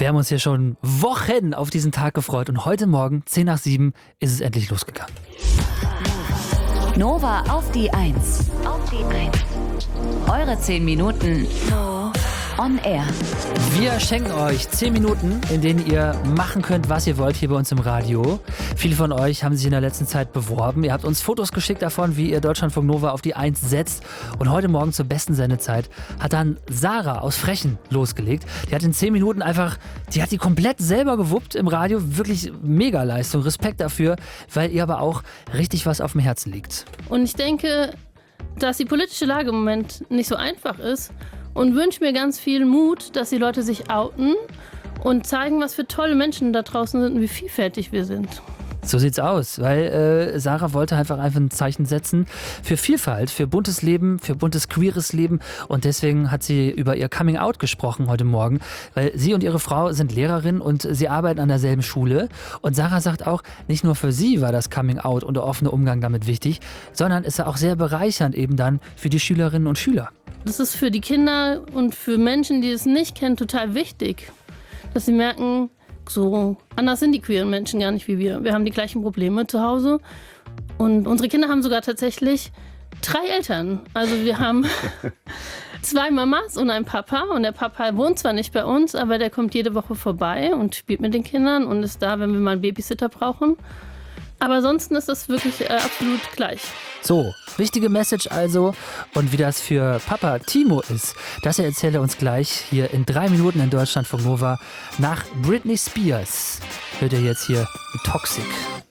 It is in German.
Wir haben uns hier schon Wochen auf diesen Tag gefreut und heute Morgen, 10 nach 7, ist es endlich losgegangen. Nova auf die 1. Eure 10 Minuten on air. Wir schenken euch 10 Minuten, in denen ihr machen könnt, was ihr wollt hier bei uns im Radio. Viele von euch haben sich in der letzten Zeit beworben. Ihr habt uns Fotos geschickt davon, wie ihr Deutschlandfunk Nova auf die 1 setzt. Und heute Morgen zur besten Sendezeit hat dann Sarah aus Frechen losgelegt. Die hat in 10 Minuten die hat die komplett selber gewuppt im Radio. Wirklich Mega-Leistung. Respekt dafür, weil ihr aber auch richtig was auf dem Herzen liegt. Und ich denke, dass die politische Lage im Moment nicht so einfach ist und wünsche mir ganz viel Mut, dass die Leute sich outen und zeigen, was für tolle Menschen da draußen sind und wie vielfältig wir sind. So sieht's aus, weil Sarah wollte einfach ein Zeichen setzen für Vielfalt, für buntes Leben, für buntes queeres Leben und deswegen hat sie über ihr Coming-out gesprochen heute Morgen, weil sie und ihre Frau sind Lehrerin und sie arbeiten an derselben Schule und Sarah sagt auch, nicht nur für sie war das Coming-out und der offene Umgang damit wichtig, sondern ist auch sehr bereichernd eben dann für die Schülerinnen und Schüler. Das ist für die Kinder und für Menschen, die es nicht kennen, total wichtig, dass sie merken, so anders sind die queeren Menschen gar nicht wie wir. Wir haben die gleichen Probleme zu Hause und unsere Kinder haben sogar tatsächlich 3 Eltern. Also wir haben 2 Mamas und einen Papa und der Papa wohnt zwar nicht bei uns, aber der kommt jede Woche vorbei und spielt mit den Kindern und ist da, wenn wir mal einen Babysitter brauchen. Aber ansonsten ist das wirklich absolut gleich. So, wichtige Message also. Und wie das für Papa Timo ist, das erzählt er uns gleich hier in 3 Minuten in Deutschlandfunk Nova. Nach Britney Spears hört ihr jetzt hier Toxic.